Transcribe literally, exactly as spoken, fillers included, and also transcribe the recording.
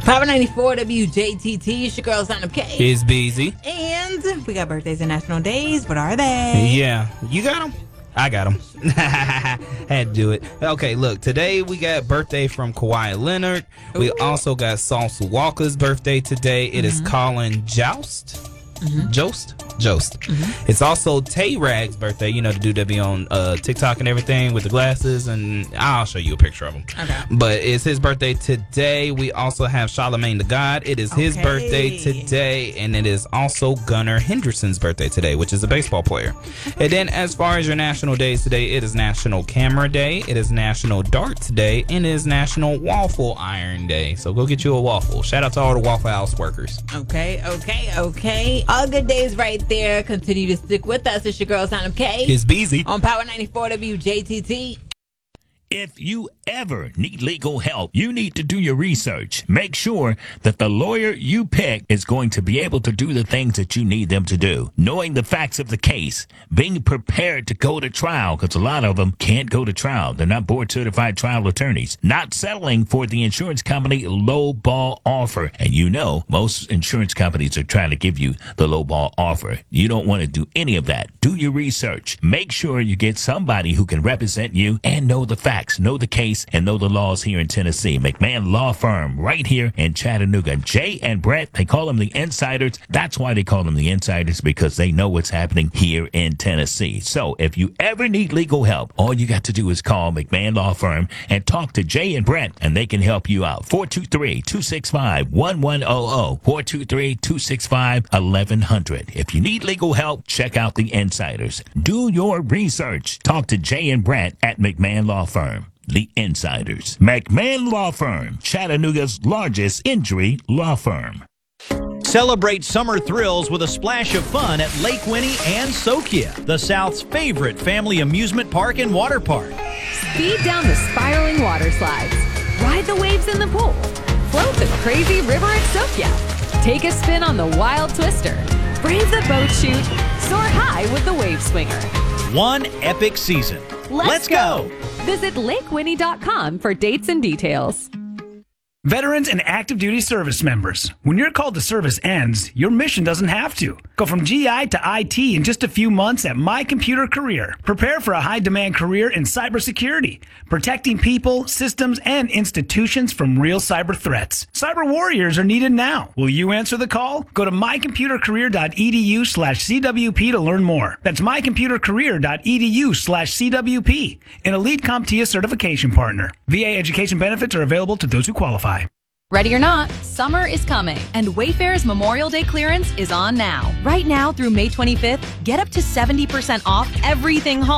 Power ninety-four W J T T. It's your girl, Sign Up K. It's Beezy. And we got birthdays and national days. What are they? Yeah. You got them? I got them. Had to do it. Okay, look. Today we got birthday from Kawhi Leonard. We Ooh. also got Salsa Walker's birthday today. It mm-hmm. is Colin Jost. Mm-hmm. Jost? Jost. Mm-hmm. It's also Tay Rag's birthday. You know, the dude that be on uh, TikTok and everything with the glasses, and I'll show you a picture of him. Okay. But it's his birthday today. We also have Charlamagne the God. It is his okay. birthday today, and it is also Gunnar Henderson's birthday today, which is a baseball player. And then as far as your national days today, it is National Camera Day, it is National Darts Day, and it is National Waffle Iron Day. So go get you a waffle. Shout out to all the Waffle House workers. Okay, okay, okay. All good days right there. Continue to stick with us. It's your girl, Sign Up K. It's Beezy. On Power ninety-four W J T T. If you ever need legal help, you need to do your research. Make sure that the lawyer you pick is going to be able to do the things that you need them to do. Knowing the facts of the case, being prepared to go to trial, because a lot of them can't go to trial. They're not board-certified trial attorneys. Not settling for the insurance company low-ball offer. And you know, most insurance companies are trying to give you the low-ball offer. You don't want to do any of that. Do your research. Make sure you get somebody who can represent you and know the facts. Know the case and know the laws here in Tennessee. McMahon Law Firm right here in Chattanooga. Jay and Brett, they call them the insiders. That's why they call them the insiders, because they know what's happening here in Tennessee. So if you ever need legal help, all you got to do is call McMahon Law Firm and talk to Jay and Brett, and they can help you out. four two three, two six five, one one zero zero. four two three, two six five, one one zero zero. If you need legal help, check out the insiders. Do your research. Talk to Jay and Brett at McMahon Law Firm. The Insiders. McMahon Law Firm, Chattanooga's largest injury law firm. Celebrate summer thrills with a splash of fun at Lake Winnie and Sokia, the South's favorite family amusement park and water park. Speed down the spiraling water slides. Ride the waves in the pool. Float the crazy river at Sokia. Take a spin on the wild twister. Brave the boat chute. Soar high with the wave swinger. One epic season. Let's, Let's go. go! Visit lake winnie dot com for dates and details. Veterans and active duty service members, when your call to service ends, your mission doesn't have to. Go from G I to I T in just a few months at My Computer Career. Prepare for a high-demand career in cybersecurity, protecting people, systems, and institutions from real cyber threats. Cyber warriors are needed now. Will you answer the call? Go to my computer career dot e d u slash c w p to learn more. That's my computer career dot e d u slash c w p, an Elite CompTIA certification partner. V A education benefits are available to those who qualify. Ready or not, summer is coming, and Wayfair's Memorial Day clearance is on now. Right now through May twenty-fifth, get up to seventy percent off everything home.